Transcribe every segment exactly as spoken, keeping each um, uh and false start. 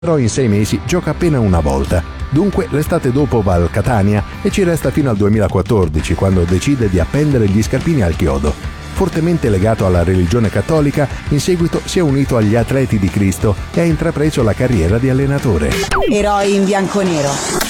Però in sei mesi gioca appena una volta. Dunque l'estate dopo va al Catania e ci resta fino al duemilaquattordici, quando decide di appendere gli scarpini al chiodo. Fortemente legato alla religione cattolica, in seguito si è unito agli Atleti di Cristo e ha intrapreso la carriera di allenatore. Eroi in bianconero.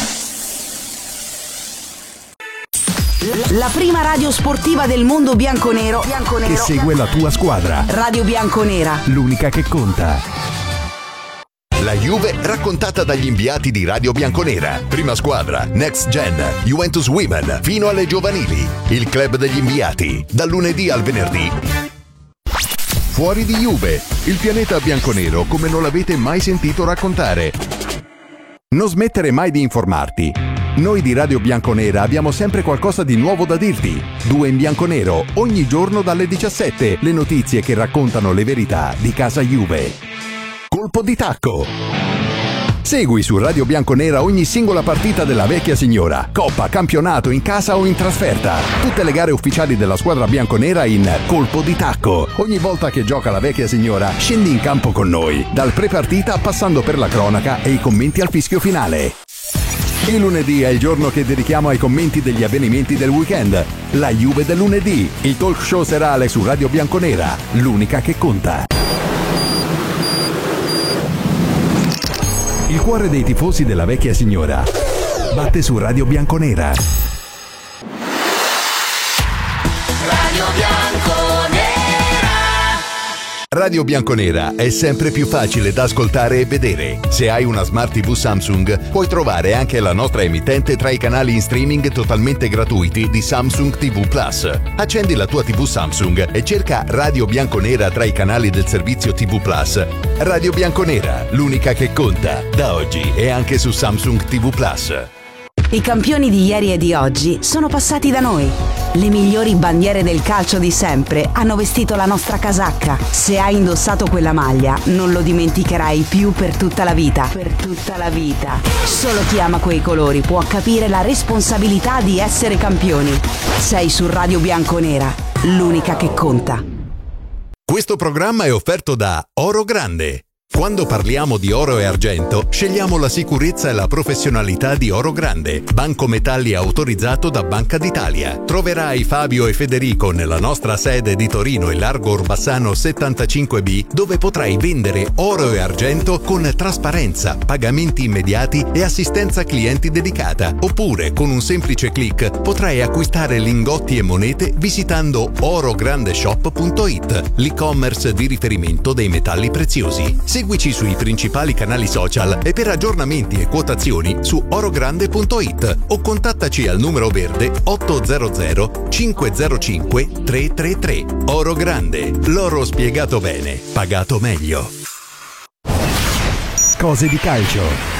La prima radio sportiva del mondo bianconero, bianconero che segue la tua squadra. Radio Bianconera, l'unica che conta. La Juve raccontata dagli inviati di Radio Bianconera. Prima squadra, Next Gen, Juventus Women, fino alle giovanili. Il club degli inviati, dal lunedì al venerdì. Fuori di Juve, il pianeta bianconero come non l'avete mai sentito raccontare. Non smettere mai di informarti. Noi di Radio Bianconera abbiamo sempre qualcosa di nuovo da dirti. Due in bianconero, ogni giorno dalle diciassette, le notizie che raccontano le verità di casa Juve. Colpo di tacco. Segui su Radio Bianconera ogni singola partita della vecchia signora, coppa, campionato, in casa o in trasferta. Tutte le gare ufficiali della squadra bianconera in Colpo di tacco. Ogni volta che gioca la vecchia signora, scendi in campo con noi, dal pre-partita passando per la cronaca e i commenti al fischio finale. Il lunedì è il giorno che dedichiamo ai commenti degli avvenimenti del weekend. La Juve del lunedì, il talk show serale su Radio Bianconera, l'unica che conta. Il cuore dei tifosi della vecchia signora batte su Radio Bianconera. Radio Bianconera. Radio Bianconera è sempre più facile da ascoltare e vedere. Se hai una Smart tivù Samsung, puoi trovare anche la nostra emittente tra i canali in streaming totalmente gratuiti di Samsung tivù Plus. Accendi la tua tivù Samsung e cerca Radio Bianconera tra i canali del servizio tivù Plus. Radio Bianconera, l'unica che conta, da oggi e anche su Samsung tivù Plus. I campioni di ieri e di oggi sono passati da noi. Le migliori bandiere del calcio di sempre hanno vestito la nostra casacca. Se hai indossato quella maglia, non lo dimenticherai più per tutta la vita. Per tutta la vita. Solo chi ama quei colori può capire la responsabilità di essere campioni. Sei su Radio Bianconera, l'unica che conta. Questo programma è offerto da Oro Grande. Quando parliamo di oro e argento, scegliamo la sicurezza e la professionalità di Oro Grande, banco metalli autorizzato da Banca d'Italia. Troverai Fabio e Federico nella nostra sede di Torino e Largo Orbassano settantacinque B, dove potrai vendere oro e argento con trasparenza, pagamenti immediati e assistenza clienti dedicata. Oppure, con un semplice click, potrai acquistare lingotti e monete visitando orograndeshop punto it, l'e-commerce di riferimento dei metalli preziosi. Seguici sui principali canali social e per aggiornamenti e quotazioni su orogrande punto it o contattaci al numero verde ottocento cinquecentocinque trecentotrentatré. Oro Grande, l'oro spiegato bene, pagato meglio. Cose di calcio.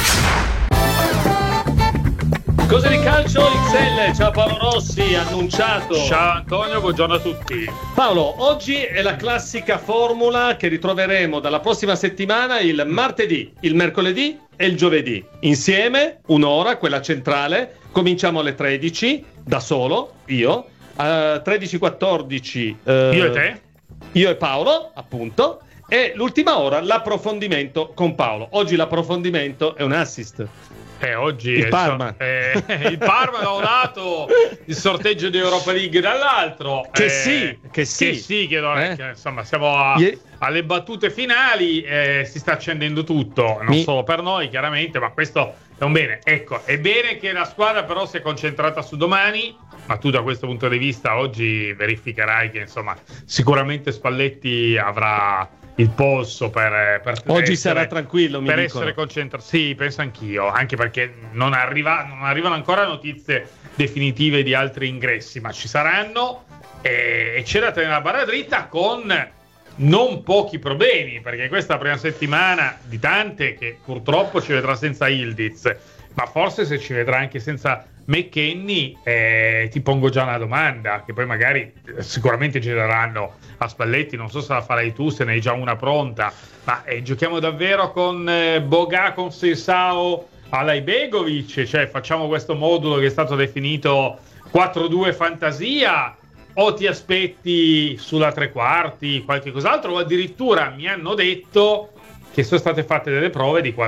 Cose di calcio X L, ciao Paolo Rossi, annunciato. Ciao Antonio, buongiorno a tutti. Paolo, oggi è la classica formula che ritroveremo dalla prossima settimana il martedì, il mercoledì e il giovedì. Insieme, un'ora, quella centrale, cominciamo alle tredici, da solo, io, uh, tredici quattordici uh, io e te? Io e Paolo, appunto, e l'ultima ora l'approfondimento con Paolo. Oggi l'approfondimento è un assist. Eh, oggi il è Parma eh, il Parma da un lato, il sorteggio di Europa League dall'altro. Che eh, sì, che sì, che sì, che, non è, eh? che insomma siamo a, yeah. alle battute finali, eh, si sta accendendo tutto, non Mi... solo per noi chiaramente, ma questo è un bene. Ecco, è bene che la squadra però sia concentrata su domani, ma tu da questo punto di vista oggi verificherai che insomma sicuramente Spalletti avrà il polso per, per oggi essere, sarà tranquillo, mi per dicono. essere concentrato. Sì, penso anch'io, anche perché non, arriva, non arrivano ancora notizie definitive di altri ingressi, ma ci saranno e, e c'è da tenere la barra dritta con non pochi problemi, perché questa è la prima settimana di tante che purtroppo ci vedrà senza Yildiz, ma forse se ci vedrà anche senza McKennie, eh, ti pongo già una domanda che poi magari eh, sicuramente genereranno a Spalletti, non so se la farai tu, se ne hai già una pronta, ma eh, giochiamo davvero con eh, Boga, con Sensao alla Ibegovic, cioè facciamo questo modulo che è stato definito quattro due fantasia, o ti aspetti sulla tre quarti qualche cos'altro, o addirittura mi hanno detto che sono state fatte delle prove di